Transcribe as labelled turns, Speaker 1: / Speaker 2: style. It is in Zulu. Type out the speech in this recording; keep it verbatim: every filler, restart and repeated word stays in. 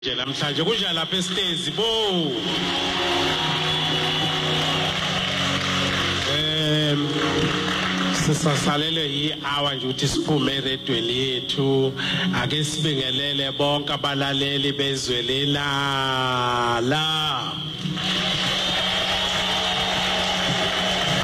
Speaker 1: nje namhlanje kunjani lapha esitezi bo em sisasalele i-hour nje ukuthi siphume eredweni yethu ake sibingelele bonke abalaleli bezwe lela la